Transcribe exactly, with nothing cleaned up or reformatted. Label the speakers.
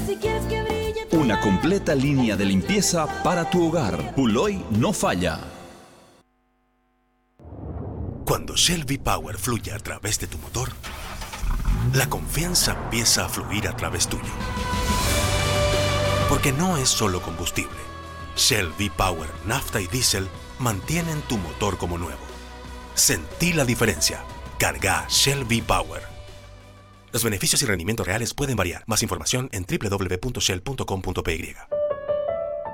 Speaker 1: Si quieres que brille tu
Speaker 2: Una
Speaker 1: hogar,
Speaker 2: completa línea de limpieza para tu hogar. Puloy no falla.
Speaker 3: Cuando Shell V-Power fluye a través de tu motor, la confianza empieza a fluir a través tuyo. Porque no es solo combustible. Shell V-Power, nafta y diésel mantienen tu motor como nuevo. Sentí la diferencia. Carga Shell V-Power. Los beneficios y rendimientos reales pueden variar. Más información en doble u doble u doble u punto shell punto com punto p y.